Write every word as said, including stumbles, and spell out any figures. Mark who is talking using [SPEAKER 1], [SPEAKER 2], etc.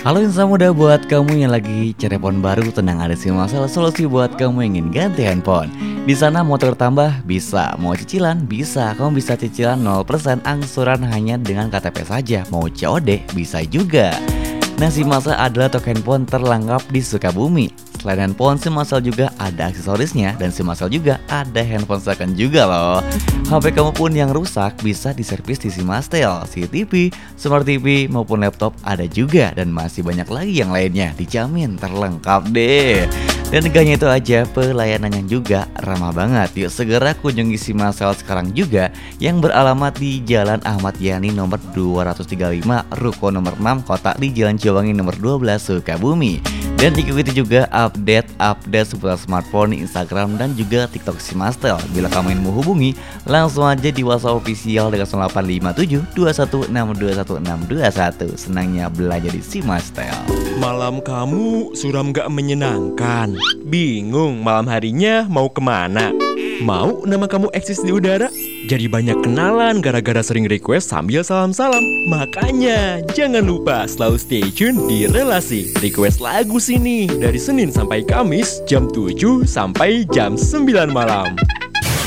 [SPEAKER 1] Halo insan muda, buat kamu yang lagi cari handphone baru, tenang, ada sih masalah solusi buat kamu yang ingin ganti handphone. Di sana mau tukar tambah bisa, mau cicilan bisa, kamu bisa cicilan nol persen angsuran hanya dengan K T P saja. Mau C O D bisa juga. Nah, si Masal adalah toko handphone terlengkap di Sukabumi. Selain handphone, si Masal juga ada aksesorisnya, dan si Masal juga ada handphone second juga loh. H P kamu pun yang rusak bisa diservis di si Mastel. C C T V, Smart T V maupun laptop ada juga, dan masih banyak lagi yang lainnya. Dijamin terlengkap deh. Dan gak hanya itu aja, pelayanannya juga ramah banget. Yuk segera kunjungi si Masal sekarang juga, yang beralamat di Jalan Ahmad Yani nomor dua ratus tiga puluh lima, Ruko nomor enam, Kota di Jalan Ciwangi nomor dua belas, Sukabumi. Dan ikuti juga update-update seputar smartphone, Instagram, dan juga TikTok si Mastel. Bila kamu ingin menghubungi, langsung aja di WhatsApp official dengan nol delapan lima tujuh dua satu enam dua satu enam dua satu. Senangnya belajar di si Mastel.
[SPEAKER 2] Malam kamu suram gak menyenangkan? Bingung malam harinya mau kemana? Mau nama kamu eksis di udara? Jadi banyak kenalan gara-gara sering request sambil salam-salam. Makanya jangan lupa selalu stay tune di Relasi. Request lagu sini dari Senin sampai Kamis jam tujuh sampai jam sembilan malam.